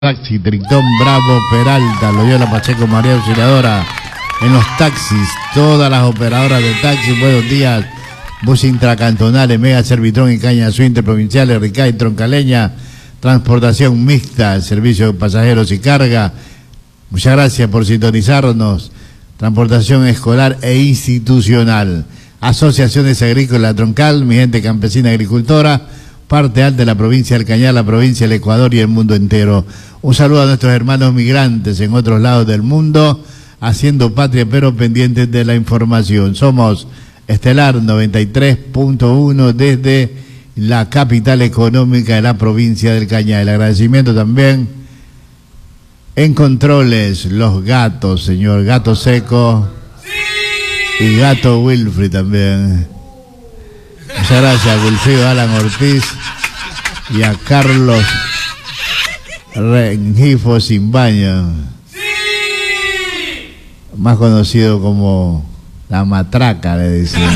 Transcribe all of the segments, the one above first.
Taxi, Tritón, Bravo, Peralta, Loyola, Pacheco, María Auxiliadora, en los taxis, todas las operadoras de taxi, buenos días, bus intracantonales, Mega Servitrón y Caña Sur interprovinciales, Ricay, Troncaleña, transportación mixta, servicio de pasajeros y carga, muchas gracias por sintonizarnos, transportación escolar e institucional, asociaciones agrícolas Troncal, mi gente campesina agricultora, parte alta de la provincia del Cañar, la provincia del Ecuador y el mundo entero. Un saludo a nuestros hermanos migrantes en otros lados del mundo, haciendo patria pero pendientes de la información. Somos Estelar 93.1 desde la capital económica de la provincia del Cañar. El agradecimiento también en controles, los gatos, señor Gato Seco y Gato Wilfrid también. Muchas gracias a Wilfrido Alan Ortiz y a Carlos Rengifo Simbaño, más conocido como La Matraca, le decían.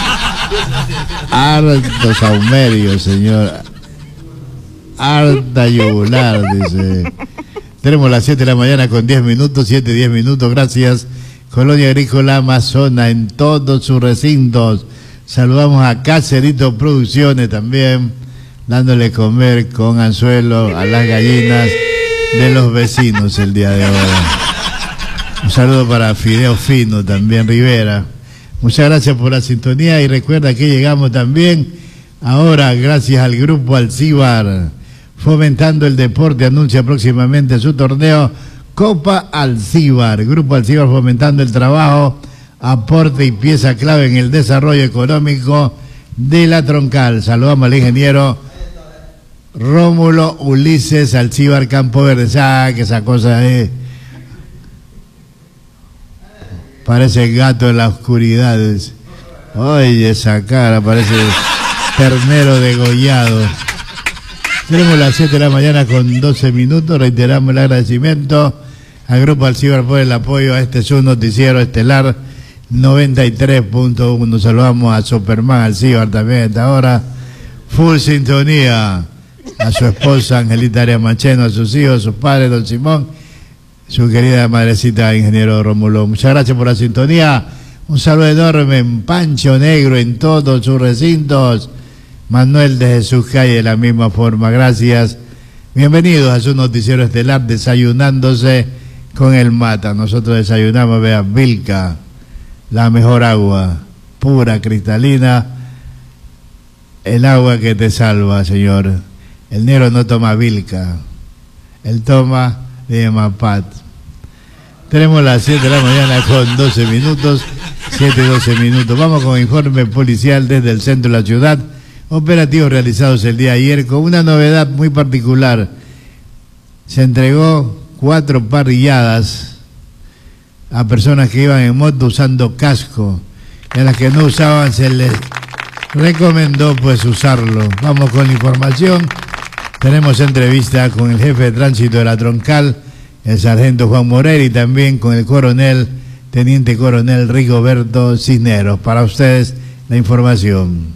Harto saumerio, señor. Harta yugular, dice. Tenemos las 7 de la mañana con 10 minutos, 7-10 minutos, gracias. Colonia Agrícola Amazona en todos sus recintos. Saludamos a Cacerito Producciones también, dándole comer con anzuelo a las gallinas de los vecinos el día de hoy. Un saludo para Fideo Fino también, Rivera. Muchas gracias por la sintonía y recuerda que llegamos también ahora gracias al Grupo Alcíbar, fomentando el deporte, anuncia próximamente su torneo Copa Alcíbar. Grupo Alcíbar fomentando el trabajo, aporte y pieza clave en el desarrollo económico de la Troncal. Saludamos al ingeniero Rómulo Ulises Alcíbar Campo Verde. Que esa cosa es, parece gato en la oscuridad. Oye, esa cara parece ternero degollado. Tenemos las 7 de la mañana con 12 minutos. Reiteramos el agradecimiento al Grupo Alcíbar por el apoyo a este su noticiero estelar 93.1. Saludamos a Superman Alcíbar también a esta hora, full sintonía, a su esposa Angelita Arias Macheno, a sus hijos, sus padres, don Simón, su querida madrecita ingeniero Rómulo. Muchas gracias por la sintonía. Un saludo enorme en Pancho Negro, en todos sus recintos. Manuel de Jesús Calle de la misma forma, gracias. Bienvenidos a su noticiero estelar, desayunándose con el Mata. Nosotros desayunamos, vea, Vilca, la mejor agua, pura, cristalina, el agua que te salva, señor. El negro no toma Vilca, él toma de Mapat. Tenemos las 7 de la mañana con 12 minutos, 7-12 minutos. Vamos con informe policial desde el centro de la ciudad. Operativos realizados el día de ayer con una novedad muy particular. Se entregó 4 parrilladas a personas que iban en moto usando casco, y a las que no usaban se les recomendó pues usarlo. Vamos con la información. Tenemos entrevista con el jefe de tránsito de la Troncal, el sargento Juan Moreira, y también con el coronel, teniente coronel Rigoberto Cisneros. Para ustedes la información.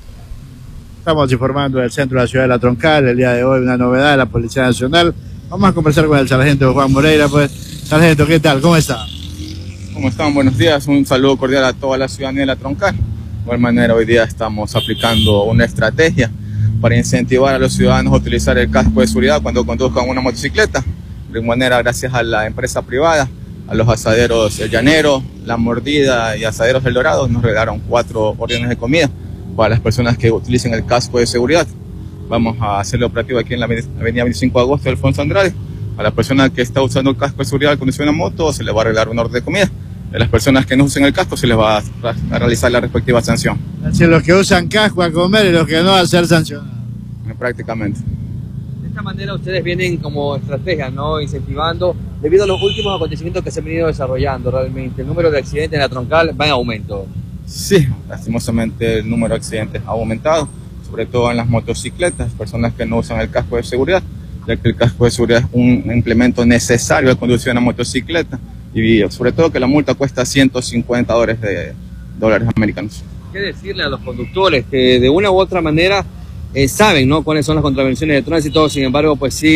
Estamos informando del centro de la ciudad de la Troncal, el día de hoy una novedad de la Policía Nacional. Vamos a conversar con el sargento Juan Moreira, pues. Sargento, ¿qué tal? ¿Cómo está? ¿Cómo están? Buenos días, un saludo cordial a toda la ciudadanía de la Troncal. De igual manera, hoy día estamos aplicando una estrategia para incentivar a los ciudadanos a utilizar el casco de seguridad cuando conduzcan una motocicleta. De igual manera, gracias a la empresa privada, a los asaderos El Llanero, La Mordida y Asaderos El Dorado, nos regalaron 4 órdenes de comida para las personas que utilicen el casco de seguridad. Vamos a hacerlo operativo aquí en la avenida 25 de agosto de Alfonso Andrade. A la persona que está usando el casco de seguridad al conducir una moto se le va a arreglar una orden de comida. A las personas que no usen el casco se les va a realizar la respectiva sanción. Si los que usan casco a comer y los que no a ser sancionados. Prácticamente. De esta manera ustedes vienen como estrategia, ¿no? Incentivando, debido a los últimos acontecimientos que se han venido desarrollando realmente. El número de accidentes en la Troncal va en aumento. Sí, lastimosamente el número de accidentes ha aumentado, sobre todo en las motocicletas, personas que no usan el casco de seguridad, ya que el casco de seguridad es un implemento necesario al conducir una motocicleta y sobre todo que la multa cuesta $150 de dólares americanos. ¿Qué decirle a los conductores que de una u otra manera saben, ¿no?, cuáles son las contravenciones de tránsito, sin embargo, pues siguen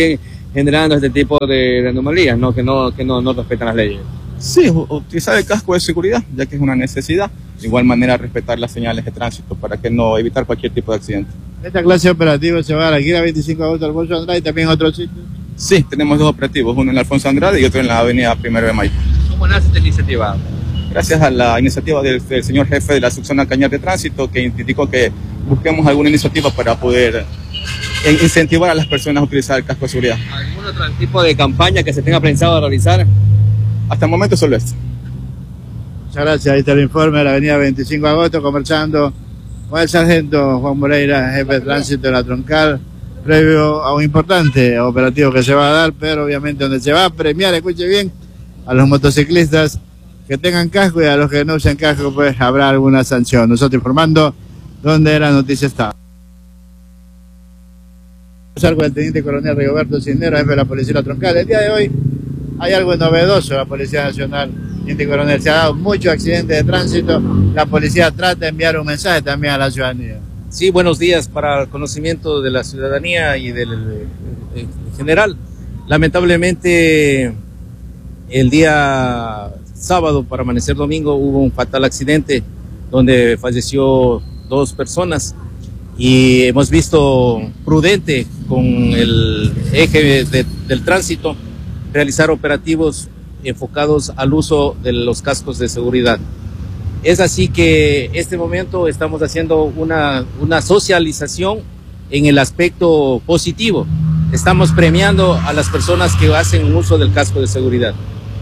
generando este tipo de anomalías, ¿no? Que no respetan las leyes. Sí, utilizar el casco de seguridad, ya que es una necesidad. De igual manera, respetar las señales de tránsito para que no evitar cualquier tipo de accidente. ¿Esta clase de operativos se va a dar aquí a 25 de agosto al Alfonso Andrade y también en otros sitios? Sí, tenemos dos operativos, uno en el Alfonso Andrade y otro en la avenida 1 de Mayo. ¿Cómo nace esta iniciativa? Gracias a la iniciativa del señor jefe de la sección Cañar de Tránsito, que indicó que busquemos alguna iniciativa para poder incentivar a las personas a utilizar el casco de seguridad. ¿Algún otro tipo de campaña que se tenga pensado realizar? Hasta el momento solo esto. Muchas gracias. Ahí está el informe de la avenida 25 de agosto, conversando con el sargento Juan Moreira, jefe de tránsito de la Troncal, previo a un importante operativo que se va a dar, pero obviamente donde se va a premiar, escuche bien, a los motociclistas que tengan casco, y a los que no usen casco pues habrá alguna sanción. Nosotros informando donde la noticia está. Con el teniente coronel Rigoberto Cisneros, jefe de la Policía de la Troncal. El día de hoy hay algo novedoso en la Policía Nacional. Teniente coronel, se ha dado muchos accidentes de tránsito. La policía trata de enviar un mensaje también a la ciudadanía. Sí, buenos días para el conocimiento de la ciudadanía y del en general. Lamentablemente, el día sábado para amanecer domingo hubo un fatal accidente donde falleció 2 personas. Y hemos visto prudente con el eje del tránsito realizar operativos enfocados al uso de los cascos de seguridad. Es así que este momento estamos haciendo una socialización en el aspecto positivo. Estamos premiando a las personas que hacen uso del casco de seguridad.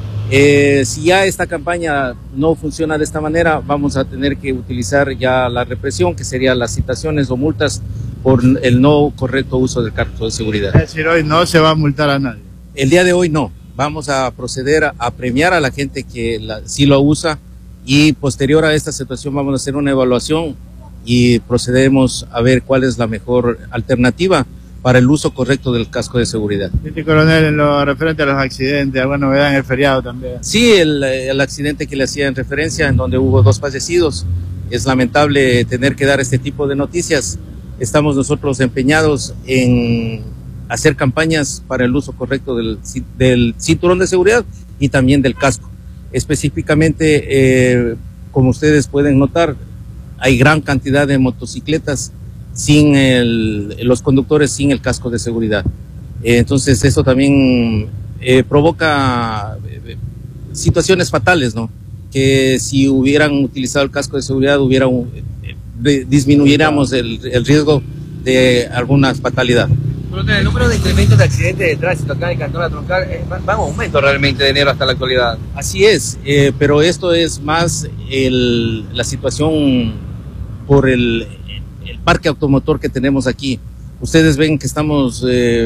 Si ya esta campaña no funciona de esta manera, vamos a tener que utilizar ya la represión, que serían las citaciones o multas por el no correcto uso del casco de seguridad. Es decir, hoy no se va a multar a nadie. El día de hoy no. Vamos a proceder a premiar a la gente que sí lo usa, y posterior a esta situación vamos a hacer una evaluación y procedemos a ver cuál es la mejor alternativa para el uso correcto del casco de seguridad. Teniente coronel, en lo referente a los accidentes, ¿alguna novedad en el feriado también? Sí, el accidente que le hacía en referencia, en donde hubo 2 fallecidos. Es lamentable tener que dar este tipo de noticias. Estamos nosotros empeñados en hacer campañas para el uso correcto del cinturón de seguridad y también del casco. Específicamente, como ustedes pueden notar, hay gran cantidad de motocicletas sin los conductores sin el casco de seguridad. Entonces eso también provoca situaciones fatales, ¿no? Que si hubieran utilizado el casco de seguridad disminuyéramos el riesgo de alguna fatalidad. El número de incrementos de accidentes de tránsito acá en el Cantón La Troncal va en aumento realmente de enero hasta la actualidad. Así es, pero esto es más la situación por el parque automotor que tenemos aquí. Ustedes ven que estamos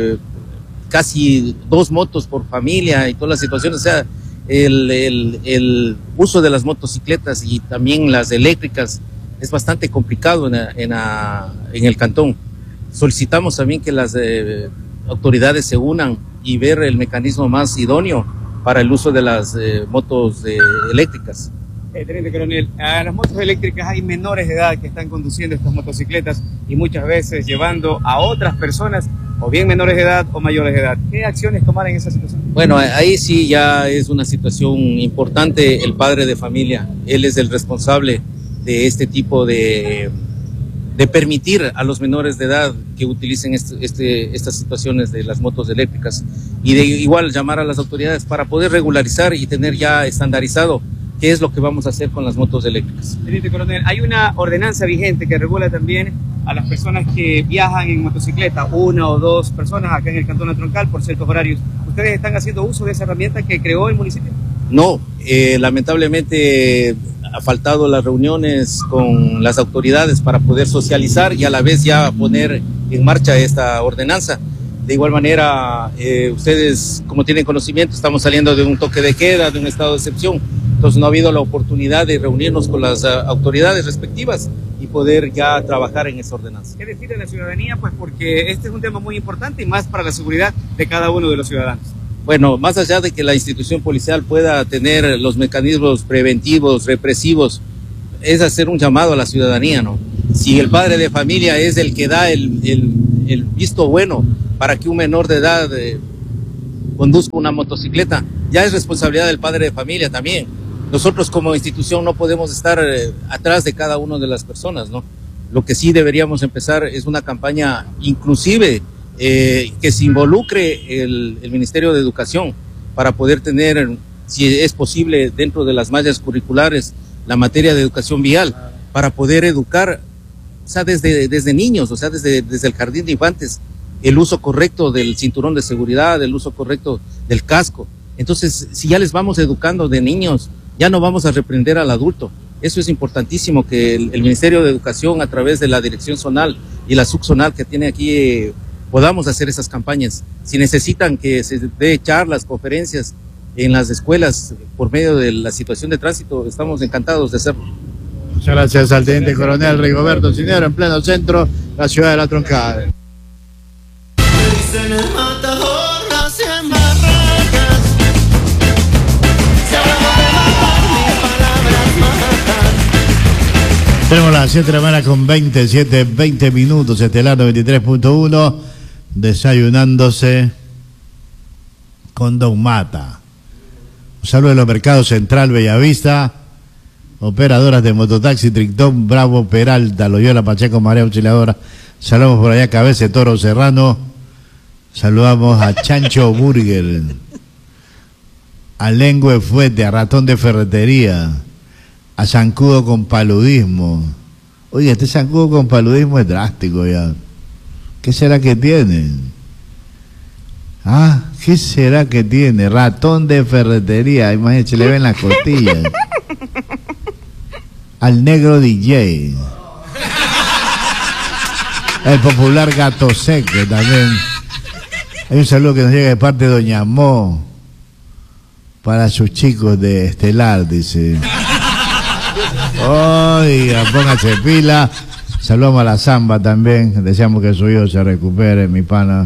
casi 2 motos por familia y todas las situaciones. O sea, el uso de las motocicletas y también las eléctricas es bastante complicado en el cantón. Solicitamos también que las autoridades se unan y ver el mecanismo más idóneo para el uso de las motos eléctricas. Teniente coronel, a las motos eléctricas hay menores de edad que están conduciendo estas motocicletas y muchas veces llevando a otras personas, o bien menores de edad o mayores de edad. ¿Qué acciones tomar en esa situación? Bueno, ahí sí ya es una situación importante. El padre de familia, él es el responsable de este tipo de permitir a los menores de edad que utilicen estas situaciones de las motos eléctricas, y de igual llamar a las autoridades para poder regularizar y tener ya estandarizado qué es lo que vamos a hacer con las motos eléctricas. Teniente coronel, hay una ordenanza vigente que regula también a las personas que viajan en motocicleta, 1 o 2 personas acá en el Cantón La Troncal por ciertos horarios. ¿Ustedes están haciendo uso de esa herramienta que creó el municipio? No, lamentablemente ha faltado las reuniones con las autoridades para poder socializar y a la vez ya poner en marcha esta ordenanza. De igual manera, ustedes, como tienen conocimiento, estamos saliendo de un toque de queda, de un estado de excepción. Entonces no ha habido la oportunidad de reunirnos con las autoridades respectivas y poder ya trabajar en esa ordenanza. ¿Qué decir a la ciudadanía? Pues porque este es un tema muy importante y más para la seguridad de cada uno de los ciudadanos. Bueno, más allá de que la institución policial pueda tener los mecanismos preventivos, represivos, es hacer un llamado a la ciudadanía, ¿no? Si el padre de familia es el que da el visto bueno para que un menor de edad conduzca una motocicleta, ya es responsabilidad del padre de familia también. Nosotros como institución no podemos estar atrás de cada una de las personas, ¿no? Lo que sí deberíamos empezar es una campaña inclusive que se involucre el Ministerio de Educación para poder tener, si es posible, dentro de las mallas curriculares, la materia de educación vial, para poder educar, o sea, desde niños, o sea, desde el jardín de infantes, el uso correcto del cinturón de seguridad, el uso correcto del casco. Entonces, si ya les vamos educando de niños, ya no vamos a reprender al adulto. Eso es importantísimo, que el Ministerio de Educación, a través de la Dirección Zonal y la Subzonal que tiene aquí, podamos hacer esas campañas. Si necesitan que se dé charlas, conferencias en las escuelas por medio de la situación de tránsito, estamos encantados de hacerlo. Muchas gracias al teniente coronel Rigoberto Cisneros, en pleno centro, la ciudad de La Troncal. Tenemos las 7 de la mañana con 20 minutos, Estelar 93.1, desayunándose con Don Mata. Un saludo de los mercados Central, Bellavista, operadoras de mototaxi, Trictón, Bravo, Peralta, Loyola, Pacheco, Marea Auxiliadora. Saludamos por allá, Cabeza de Toro Serrano. Saludamos a Chancho Burger, a Lengüe Fuete, a Ratón de Ferretería, a Zancudo con Paludismo. Oye, este Zancudo con Paludismo es drástico ya. ¿Qué será que tiene? ¿Qué será que tiene? Ratón de Ferretería, imagínate, le ven las costillas. Al Negro DJ. El popular Gato Seco también. Hay un saludo que nos llega de parte de Doña Mo para sus chicos de Estelar, dice. Oiga, póngase pila. Saludamos a la Zamba también. Deseamos que su hijo se recupere, mi pana.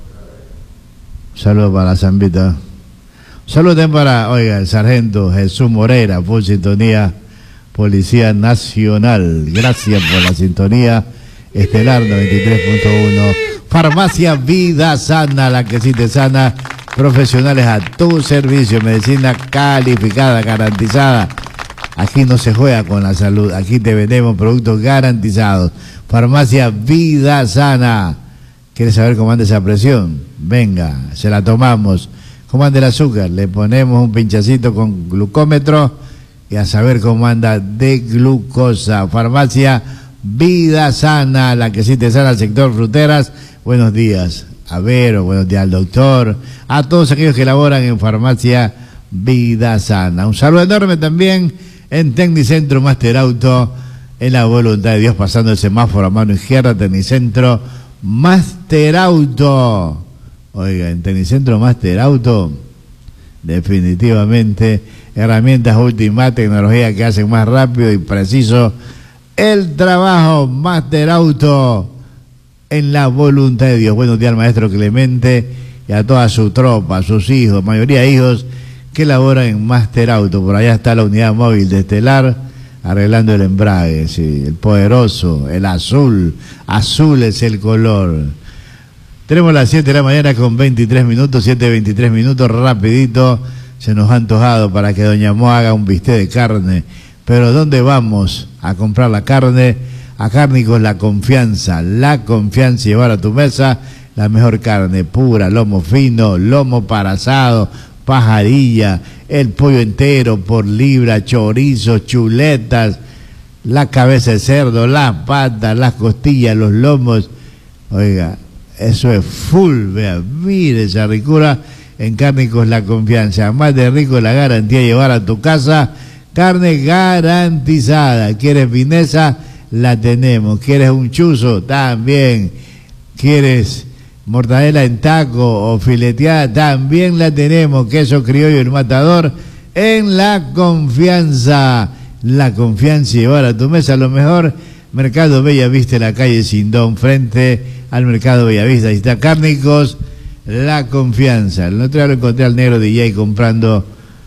Saludos para la Zambita. Saludos también para, oiga, el sargento Jesús Moreira, por sintonía, Policía Nacional. Gracias por la sintonía. Estelar 93.1. Farmacia Vida Sana, la que sí te sana. Profesionales a tu servicio. Medicina calificada, garantizada. Aquí no se juega con la salud. Aquí te vendemos productos garantizados. Farmacia Vida Sana. ¿Quieres saber cómo anda esa presión? Venga, se la tomamos. ¿Cómo anda el azúcar? Le ponemos un pinchacito con glucómetro y a saber cómo anda de glucosa. Farmacia Vida Sana, la que sí te sana al sector fruteras. Buenos días a Vero, buenos días al doctor, a todos aquellos que laboran en Farmacia Vida Sana. Un saludo enorme también en Tecnicentro Master Auto, en la voluntad de Dios, pasando el semáforo a mano izquierda. Tecnicentro Master Auto. Oiga, en Tecnicentro Master Auto, definitivamente, herramientas última tecnología que hacen más rápido y preciso el trabajo. Master Auto, en la voluntad de Dios. Buenos días al maestro Clemente y a toda su tropa, a sus hijos, mayoría de hijos que laboran en Master Auto. Por allá está la unidad móvil de Estelar, arreglando el embrague, sí, el poderoso, el azul. Azul es el color. Tenemos las 7 de la mañana con 23 minutos, 7:23 minutos, rapidito. Se nos ha antojado para que Doña Mo haga un bistec de carne. Pero ¿dónde vamos a comprar la carne? A Cárnicos La Confianza, llevar a tu mesa la mejor carne pura, lomo fino, lomo para asado, pajarilla, el pollo entero por libra, chorizos, chuletas, la cabeza de cerdo, las patas, las costillas, los lomos. Oiga, eso es full, vea, mire esa ricura en Cárnicos La Confianza. Más de rico, la garantía de llevar a tu casa carne garantizada. ¿Quieres fineza? La tenemos. ¿Quieres un chuzo? También. ¿Quieres mortadela en taco o fileteada? También la tenemos. Queso criollo El Matador en La Confianza. La Confianza, llevar a tu mesa lo mejor. Mercado Bellavista, en la calle Sindón, frente al Mercado Bellavista. Ahí está Cárnicos La Confianza. El otro día lo encontré al negro DJ comprando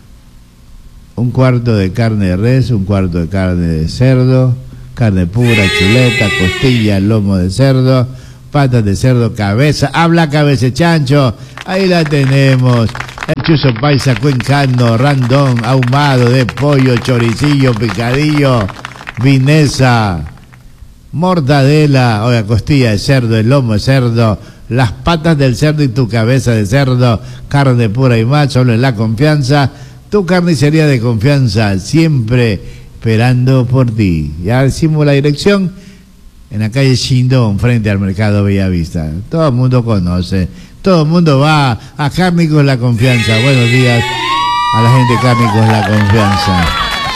un cuarto de carne de res, un cuarto de carne de cerdo, carne pura, chuleta, costilla, lomo de cerdo, patas de cerdo, cabeza, habla cabeza chancho, ahí la tenemos. El chuzo paisa cuencano, randón, ahumado de pollo, choricillo, picadillo, vinesa, mortadela, oiga, costilla de cerdo, el lomo de cerdo, las patas del cerdo y tu cabeza de cerdo, carne pura y más, solo en La Confianza, tu carnicería de confianza, siempre esperando por ti. Ya decimos la dirección, en la calle Chindón, frente al mercado Bellavista. Todo el mundo conoce, todo el mundo va a Cárnicos La Confianza. Buenos días a la gente de Cárnicos La Confianza.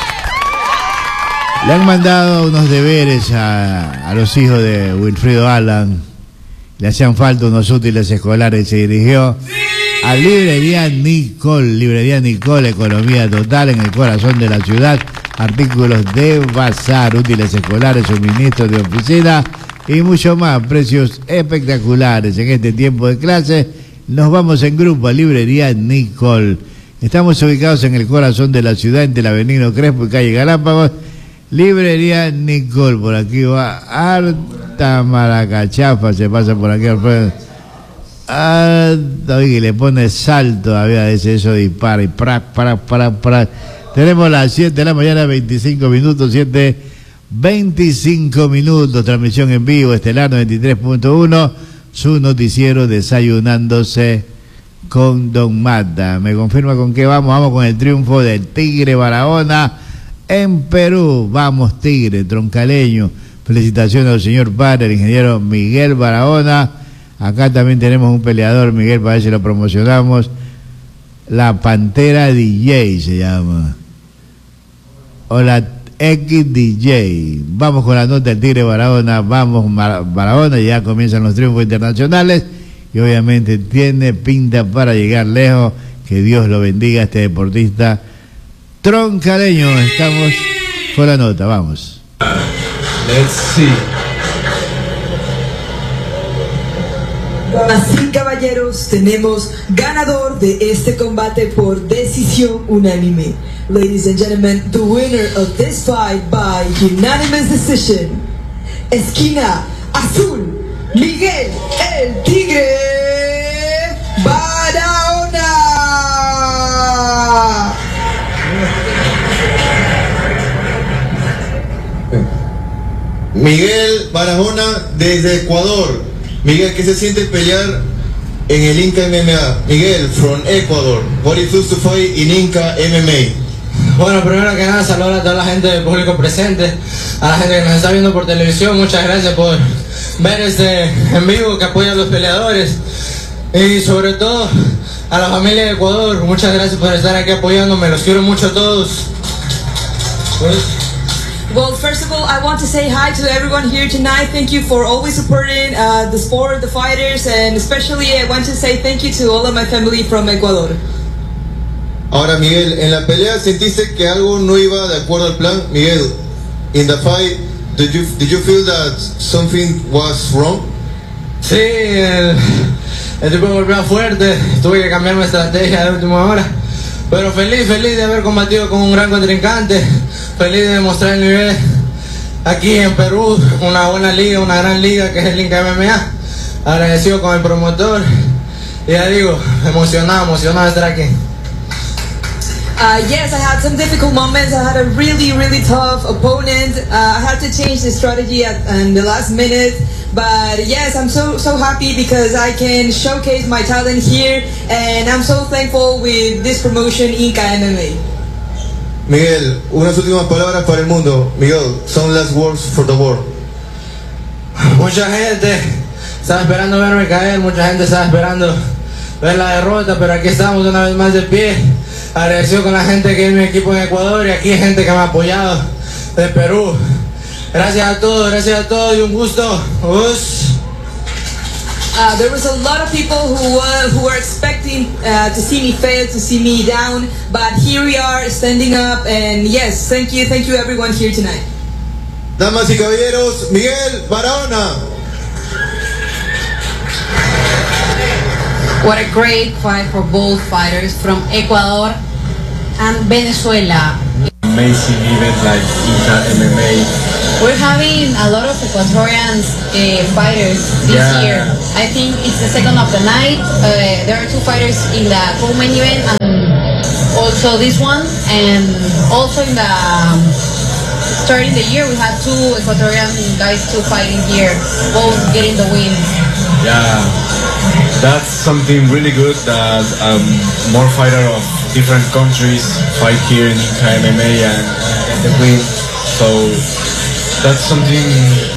Le han mandado unos deberes a los hijos de Wilfrido Alan, le hacían falta unos útiles escolares, se dirigió a Librería Nicole, economía total en el corazón de la ciudad, artículos de bazar, útiles escolares, suministros de oficina y mucho más, precios espectaculares en este tiempo de clase. Nos vamos en grupo a Librería Nicole. Estamos ubicados en el corazón de la ciudad, entre la Avenida Crespo y calle Galápagos. Librería Nicole, por aquí va harta maracachafa, se pasa por aquí Alfredo. Y le pone salto, había eso dispara y para. Tenemos las 7 de la mañana, 25 minutos, 7:25 minutos, transmisión en vivo, Estelar 93.1, su noticiero Desayunándose con Don Mata. Me confirma con qué vamos con el triunfo del Tigre Barahona en Perú. Vamos Tigre, troncaleño. Felicitaciones al señor padre, el ingeniero Miguel Barahona. Acá también tenemos un peleador, Miguel, para ver si lo promocionamos. La Pantera DJ se llama. O la X DJ. Vamos con la nota del Tigre Barahona. Vamos Barahona, ya comienzan los triunfos internacionales. Y obviamente tiene pinta para llegar lejos. Que Dios lo bendiga a este deportista troncaleño. Estamos con la nota, vamos. Let's see. Damas y caballeros, tenemos ganador de este combate por decisión unánime. Ladies and gentlemen, the winner of this fight by unanimous decision, esquina azul, Miguel el Tigre Barahona. Miguel Barahona desde Ecuador. Miguel, ¿qué se siente pelear en el Inca MMA? Miguel, from Ecuador. What it feels to fight in Inca MMA? Bueno, primero que nada, saludar a toda la gente del público presente, a la gente que nos está viendo por televisión. Muchas gracias por ver en vivo, que apoya a los peleadores. Y sobre todo a la familia de Ecuador, muchas gracias por estar aquí apoyándome. Los quiero mucho a todos. Well, first of all, I want to say hi to everyone here tonight. Thank you for always supporting the sport, the fighters, and especially I want to say thank you to all of my family from Ecuador. Ahora, Miguel, en la pelea sentiste que algo no iba de acuerdo al plan. Miguel, in the fight, did you feel that something was wrong? Sí, el tipo golpeó fuerte, tuve que cambiar mi estrategia de última hora. Pero feliz de haber combatido con un gran contrincante, feliz de demostrar el nivel aquí en Perú, una buena liga, una gran liga que es el Inca MMA. Agradecido con el promotor y ya digo, emocionado de estar aquí. Yes, I had some difficult moments. I had a really tough opponent. I had to change the strategy in the last minute. But yes, I'm so happy because I can showcase my talent here, and I'm so thankful with this promotion, Inca MMA. Miguel, unas últimas palabras para el mundo. Miguel, some last words for the world. Mucha gente estaba esperando verme caer, mucha gente estaba esperando ver la derrota, pero aquí estamos una vez más de pie. Agradecido con la gente que es mi equipo en Ecuador y aquí hay gente que me ha apoyado de Perú. Gracias a todos y un gusto. There was a lot of people who were expecting to see me fail, to see me down, but here we are standing up, and yes, thank you everyone here tonight. Damas y caballeros, Miguel Barahona. What a great fight for both fighters from Ecuador and Venezuela. amazing event like Inca MMA. We're having a lot of Ecuadorian fighters this year. I think it's the second of the night. There are 2 fighters in the co-main event and also this one. And also in the starting the year, we had 2 Ecuadorian guys too fighting here, both getting the win. Yeah, that's something really good that more fighters of different countries fight here in Inca MMA and the win. So that's something.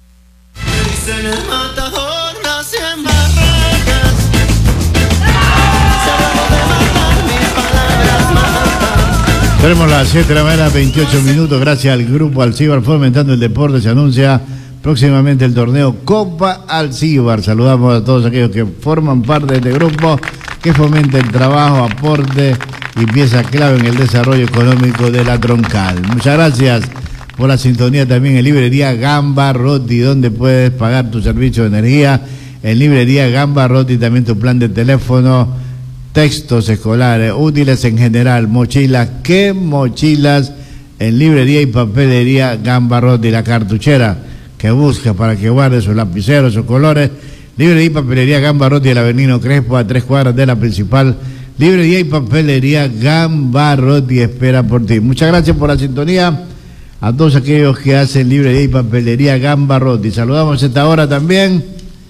Tenemos las 7 de la mañana, 28 minutos. Gracias al grupo Alcibar Fomentando el Deporte. Se anuncia próximamente el torneo Copa Alcibar. Saludamos a todos aquellos que forman parte de este grupo, que fomenta el trabajo, aporte y pieza clave en el desarrollo económico de la Troncal. Muchas gracias por la sintonía también en Librería Gamba Rotti, donde puedes pagar tu servicio de energía. En Librería Gamba Rotti también tu plan de teléfono, textos escolares, útiles en general, mochilas. ¿Qué mochilas? En Librería y Papelería Gamba Rotti, la cartuchera que busca para que guarde sus lapiceros, sus colores. Librería y Papelería Gamba Rotti, el Avenida Crespo, a 3 cuadras de la principal. Librería y Papelería Gamba Rotti espera por ti. Muchas gracias por la sintonía a todos aquellos que hacen Librería y Papelería Gamba Rotti. Saludamos a esta hora también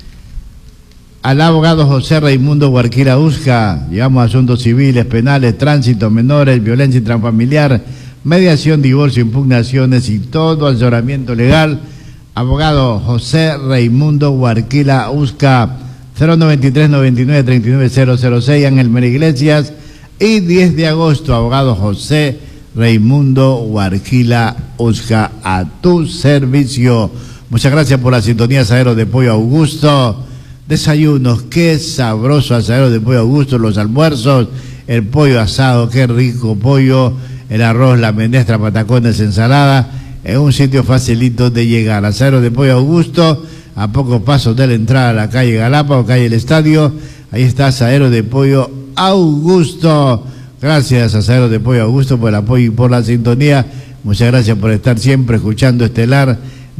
al abogado José Raimundo Huarquila Usca. Llevamos asuntos civiles, penales, tránsito, menores, violencia intrafamiliar, mediación, divorcio, impugnaciones y todo asesoramiento legal. Abogado José Raimundo Huarquila Usca, 093 99 39 006, Ángel Mera Iglesias. Y 10 de agosto, abogado José Raimundo Huarquila Usca, a tu servicio. Muchas gracias por la sintonía. Asadero de Pollo Augusto. Desayunos, qué sabroso asadero de Pollo Augusto. Los almuerzos, el pollo asado, qué rico pollo, el arroz, la menestra, patacones, ensalada, en un sitio facilito de llegar. Asadero de Pollo Augusto, a pocos pasos de la entrada a la calle Galápagos, calle El Estadio. Ahí está Asadero de Pollo Augusto. Gracias, Asadero de Pollo Augusto, por el apoyo y por la sintonía. Muchas gracias por estar siempre escuchando Estelar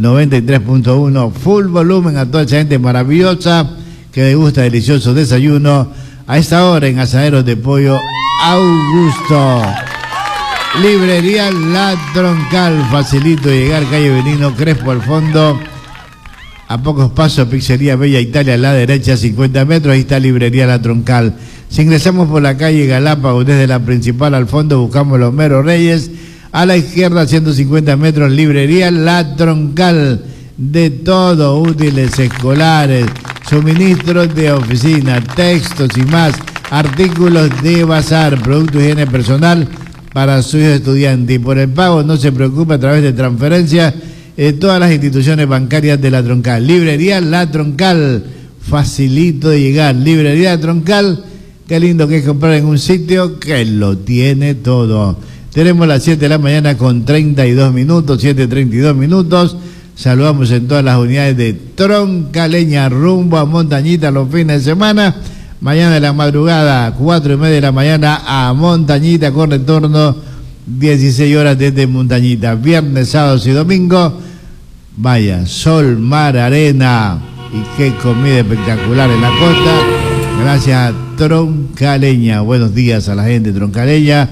93.1, full volumen, a toda esa gente maravillosa que le gusta delicioso desayuno a esta hora en Asaderos de Pollo Augusto. Librería La Troncal, facilito de llegar, calle Benigno Crespo al fondo, a pocos pasos, Pizzería Bella Italia a la derecha, 50 metros, ahí está Librería La Troncal. Si ingresamos por la calle Galápagos desde la principal al fondo, buscamos los Meros Reyes. A la izquierda, 150 metros, Librería La Troncal. De todo, útiles escolares, suministros de oficina, textos y más, artículos de bazar, productos de higiene personal para sus estudiantes. Y por el pago no se preocupe, a través de transferencia de todas las instituciones bancarias de La Troncal. Librería La Troncal, facilito de llegar. Librería La Troncal, qué lindo que es comprar en un sitio que lo tiene todo. Tenemos las 7 de la mañana con 32 minutos, 7:32 minutos. Saludamos en todas las unidades de Troncaleña, rumbo a Montañita los fines de semana. Mañana de la madrugada, 4:30 de la mañana a Montañita, con retorno 16 horas desde Montañita. Viernes, sábados y domingo, vaya, sol, mar, arena y qué comida espectacular en la costa. Gracias a Troncaleña. Buenos días a la gente de Troncaleña.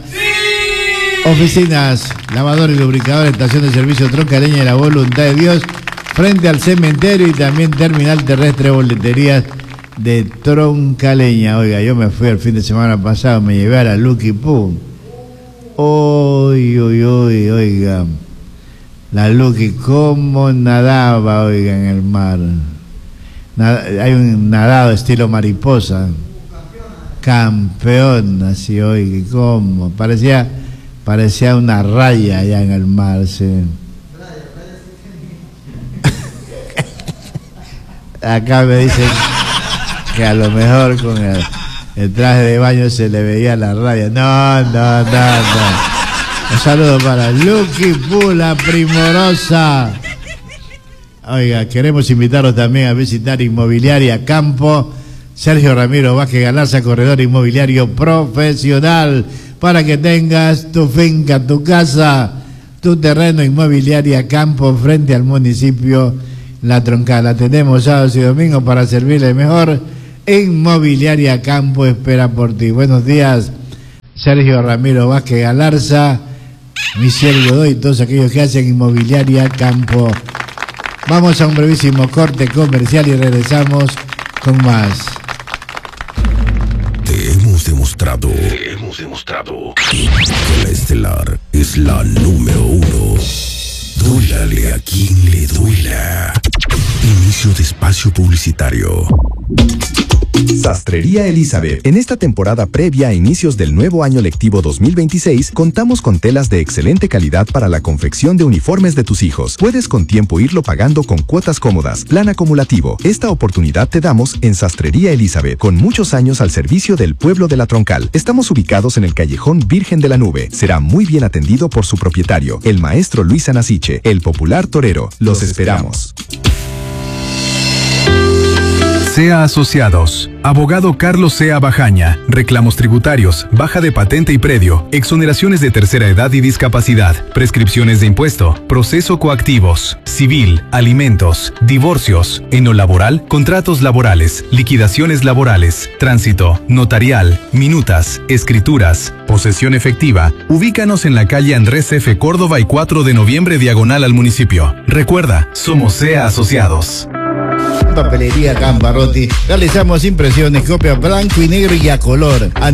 Oficinas, lavadores y lubricadores, estación de servicio Troncaleña y La Voluntad de Dios, frente al cementerio, y también terminal terrestre, boleterías de Troncaleña. Oiga, yo me fui el fin de semana pasado, me llevé a la Lucky Poo. Oiga, la Lucky, cómo nadaba, oiga, en el mar. Hay un nadado estilo mariposa. Campeón, así, oiga, cómo, parecía una raya allá en el mar, sí. Acá me dicen que a lo mejor con el traje de baño se le veía la raya. No. Un saludo para Lucky Poo, la primorosa. Oiga, queremos invitarlos también a visitar Inmobiliaria Campo. Sergio Ramiro Vázquez Galarza, corredor inmobiliario profesional. para que tengas tu finca, tu casa, tu terreno. Inmobiliaria Campo frente al municipio La Troncal. La tenemos sábados y domingos para servirle mejor. Inmobiliaria Campo espera por ti. Buenos días, Sergio Ramiro Vázquez Galarza, Michelle Godoy, todos aquellos que hacen Inmobiliaria Campo. Vamos a un brevísimo corte comercial y regresamos con más. Te hemos demostrado que la Estelar es la número 1. Duélale a quien le duela. Inicio de espacio publicitario. Sastrería Elizabeth. En esta temporada previa a inicios del nuevo año lectivo 2026, contamos con telas de excelente calidad para la confección de uniformes de tus hijos. Puedes con tiempo irlo pagando con cuotas cómodas, plan acumulativo. Esta oportunidad te damos en Sastrería Elizabeth, con muchos años al servicio del pueblo de La Troncal. Estamos ubicados en el callejón Virgen de la Nube. Será muy bien atendido por su propietario, el maestro Luis Anasiche, el popular torero. Los esperamos. SEA Asociados. Abogado Carlos Sea Bajaña. Reclamos tributarios, baja de patente y predio, exoneraciones de tercera edad y discapacidad, prescripciones de impuesto, proceso coactivos, civil, alimentos, divorcios, en lo laboral, contratos laborales, liquidaciones laborales, tránsito, notarial, minutas, escrituras, posesión efectiva. Ubícanos en la calle Andrés F. Córdoba y 4 de noviembre diagonal al municipio. Recuerda, somos SEA Asociados. Papelería Cambarotti. Realizamos impresiones, copias blanco y negro y a color.